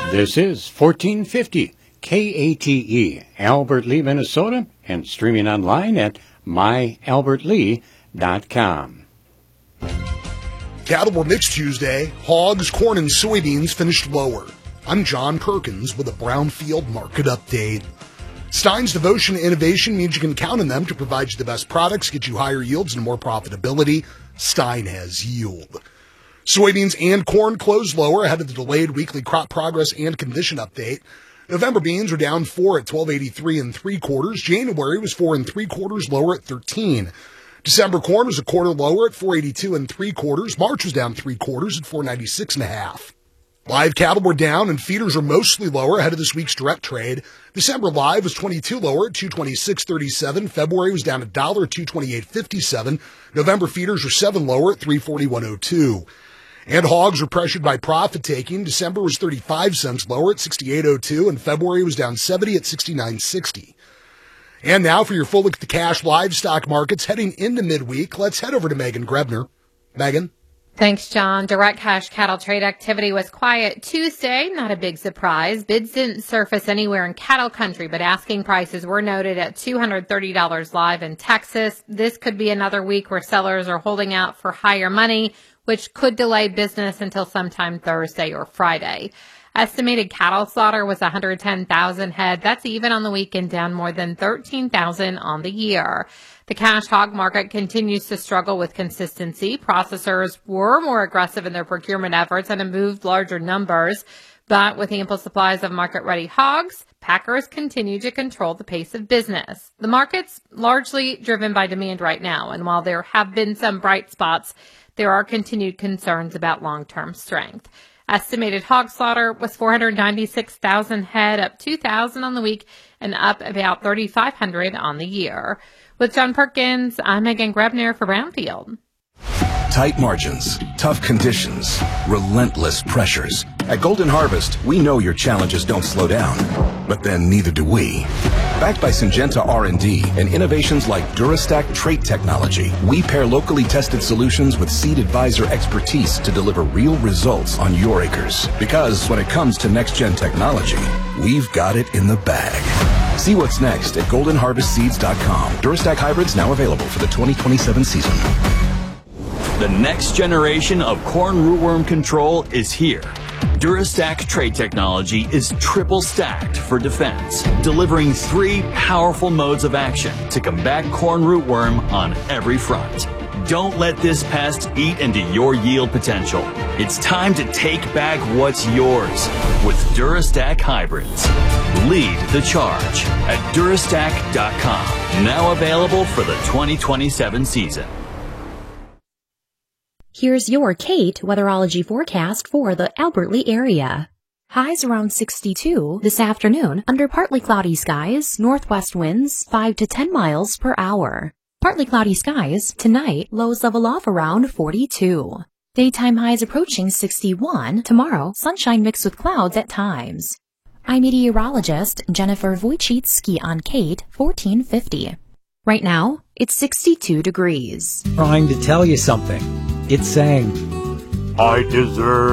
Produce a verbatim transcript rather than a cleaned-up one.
This is fourteen fifty K A T E, Albert Lee, Minnesota, and streaming online at my albert lee dot com. Cattle were mixed Tuesday. Hogs, corn, and soybeans finished lower. I'm John Perkins with a Brownfield market update. Stein's devotion to innovation means you can count on them to provide you the best products, get you higher yields and more profitability. Stein has yield. Soybeans and corn closed lower ahead of the delayed weekly crop progress and condition update. November beans were down four at twelve eighty-three and three quarters. January was four and three quarters lower at thirteen. December corn was a quarter lower at four eighty-two and three quarters. March was down three quarters at four ninety-six and a half. Live cattle were down and feeders are mostly lower ahead of this week's direct trade. December live was twenty-two lower at two twenty-six thirty-seven. February was down a dollar at two twenty-eight fifty-seven. November feeders were seven lower at three forty-one oh two. And hogs were pressured by profit taking. December was thirty-five cents lower at sixty-eight oh two, and February was down seventy at sixty-nine sixty. And now for your full look at the cash livestock markets heading into midweek, let's head over to Megan Grebner. Megan? Thanks, John. Direct cash cattle trade activity was quiet Tuesday. Not a big surprise. Bids didn't surface anywhere in cattle country, but asking prices were noted at two hundred thirty dollars live in Texas. This could be another week where sellers are holding out for higher money, which could delay business until sometime Thursday or Friday. Estimated cattle slaughter was one hundred ten thousand head. That's even on the weekend, down more than thirteen thousand on the year. The cash hog market continues to struggle with consistency. Processors were more aggressive in their procurement efforts and have moved larger numbers. But with ample supplies of market-ready hogs, packers continue to control the pace of business. The market's largely driven by demand right now, and while there have been some bright spots, there are continued concerns about long-term strength. Estimated hog slaughter was four hundred ninety-six thousand head, up two thousand on the week, and up about thirty-five hundred on the year. With John Perkins, I'm Megan Grebner for Brownfield. Tight margins, tough conditions, relentless pressures. At Golden Harvest, we know your challenges don't slow down, but then neither do we. Backed by Syngenta R and D and innovations like Durastack trait technology, we pair locally tested solutions with Seed Advisor expertise to deliver real results on your acres. Because when it comes to next-gen technology, we've got it in the bag. See what's next at golden harvest seeds dot com. Durastack hybrids now available for the twenty twenty-seven season. The next generation of corn rootworm control is here. Durastack trait technology is triple stacked for defense, delivering three powerful modes of action to combat corn rootworm on every front. Don't let this pest eat into your yield potential. It's time to take back what's yours with Durastack hybrids. Lead the charge at durastack dot com. Now available for the twenty twenty-seven season. Here's your Kate weatherology forecast for the Albert Lee area. Highs around sixty-two this afternoon under partly cloudy skies, northwest winds five to ten miles per hour. Partly cloudy skies tonight, lows level off around forty-two. Daytime highs approaching sixty-one. Tomorrow, sunshine mixed with clouds at times. I'm meteorologist Jennifer Wojcicki on Kate fourteen fifty. Right now, it's sixty-two degrees. Trying to tell you something. It's saying, I deserve